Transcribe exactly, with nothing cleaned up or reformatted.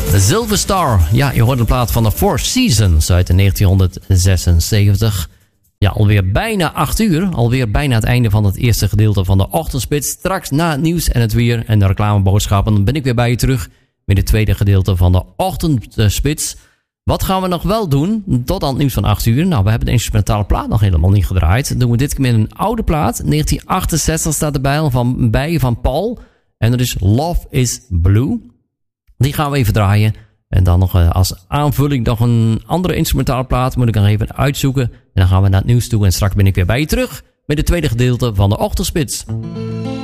Silver Star. Ja, je hoort een plaat van de Four Seasons uit negentienhonderdzesenzeventig. Ja, alweer bijna acht uur. Alweer bijna het einde van het eerste gedeelte van de ochtendspits. Straks na het nieuws en het weer en de reclameboodschappen ben ik weer bij je terug met het tweede gedeelte van de ochtendspits. Wat gaan we nog wel doen tot aan het nieuws van acht uur? Nou, we hebben de instrumentale plaat nog helemaal niet gedraaid. Dan doen we dit keer met een oude plaat. negentien achtenzestig staat erbij van, bij van Paul. En dat is Love is Blue. Die gaan we even draaien. En dan nog uh, als aanvulling nog een andere instrumentale plaat. Moet ik nog even uitzoeken. En dan gaan we naar het nieuws toe. En straks ben ik weer bij je terug met het tweede gedeelte van de ochtendspits.